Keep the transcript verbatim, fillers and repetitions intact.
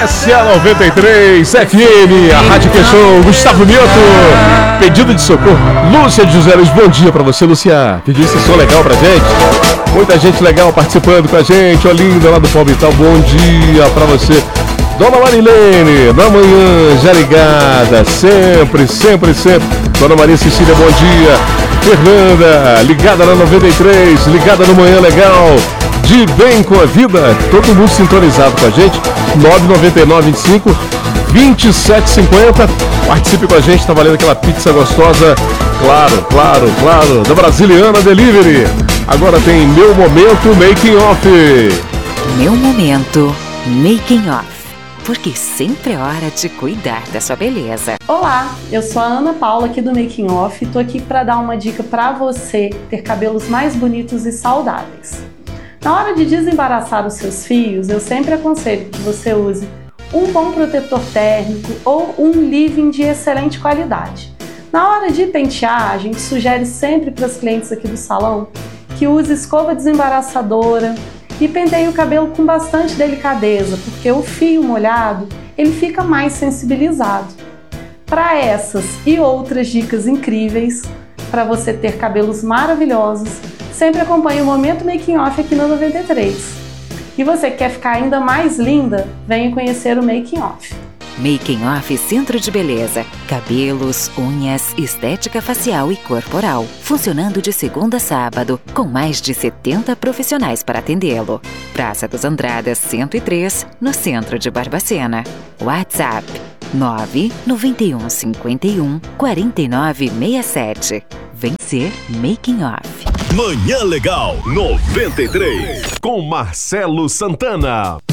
S A noventa e três F M, a Rádio que Show, Gustavo Mioto. Pedido de socorro, Lúcia de José Luiz. Bom dia pra você, Lúcia. Pediu esse som legal pra gente. Muita gente legal participando com a gente. Olinda lá do Palmital, bom dia pra você. Dona Marilene, na manhã, já ligada, sempre, sempre, sempre. Dona Maria Cecília, bom dia. Fernanda, ligada na noventa e três, ligada no Manhã Legal. De bem com a vida, todo mundo sintonizado com a gente. nove nove nove, vinte e cinco, vinte e sete cinquenta. Participe com a gente, tá valendo aquela pizza gostosa. Claro, claro, claro, da Brasiliana Delivery. Agora tem Meu Momento Making Off. Meu Momento Making Off. Porque sempre é hora de cuidar da sua beleza. Olá, eu sou a Ana Paula aqui do Making Off e tô aqui para dar uma dica para você ter cabelos mais bonitos e saudáveis. Na hora de desembaraçar os seus fios, eu sempre aconselho que você use um bom protetor térmico ou um leave-in de excelente qualidade. Na hora de pentear, a gente sugere sempre para os clientes aqui do salão que use escova desembaraçadora e penteie o cabelo com bastante delicadeza, porque o fio molhado ele fica mais sensibilizado. Para essas e outras dicas incríveis, para você ter cabelos maravilhosos, sempre acompanhe o Momento Making Off aqui na noventa e três. E você que quer ficar ainda mais linda, venha conhecer o Making Off. Making Off Centro de Beleza. Cabelos, unhas, estética facial e corporal. Funcionando de segunda a sábado, com mais de setenta profissionais para atendê-lo. Praça dos Andradas, cento e três, no centro de Barbacena. WhatsApp nove nove um cinco um, quatro nove seis sete. Vem ser Making Off. Manhã Legal noventa e três com Marcelo Santana.